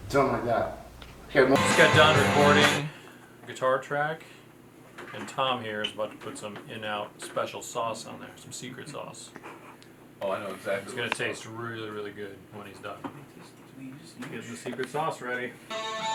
Something like that. Here, Just got done recording guitar track, and Tom here is about to put some in-out special sauce on there, some secret sauce. Oh, I know exactly. It's gonna taste really, really good when he's done. Getting the secret sauce ready.